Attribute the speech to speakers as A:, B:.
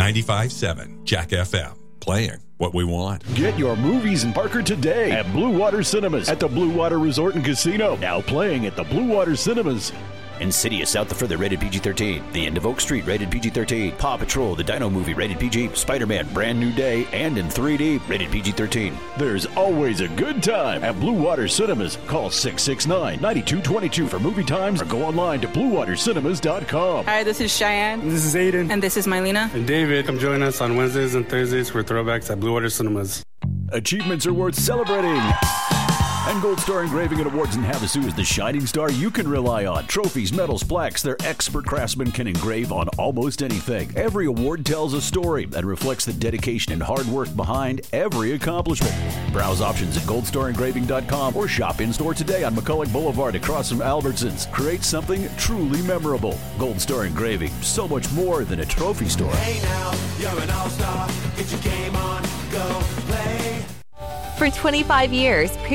A: 95.7 Jack FM. Playing what we want.
B: Get your movies in Parker today at Blue Water Cinemas at the Blue Water Resort and Casino. Now playing at the Blue Water Cinemas.
C: Insidious South the Further, rated PG-13. The End of Oak Street, rated PG-13. Paw Patrol, the Dino Movie, rated PG. Spider-Man, Brand New Day, and in 3D, rated PG-13.
B: There's always a good time at Blue Water Cinemas. Call 669-9222 for movie times or go online to bluewatercinemas.com.
D: Hi, this is Cheyenne.
E: This is Aiden.
D: And this is Mylena.
E: And David. Come join us on Wednesdays and Thursdays for Throwbacks at Blue Water Cinemas.
B: Achievements are worth celebrating. And Gold Star Engraving and Awards in Havasu is the shining star you can rely on. Trophies, medals, plaques, their expert craftsmen can engrave on almost anything. Every award tells a story and reflects the dedication and hard work behind every accomplishment. Browse options at goldstarengraving.com or shop in-store today on McCulloch Boulevard across from Albertsons. Create something truly memorable. Gold Star Engraving, so much more than a trophy store.
F: Hey now, you're an all-star. Get your game on, go play.
G: For 25 years,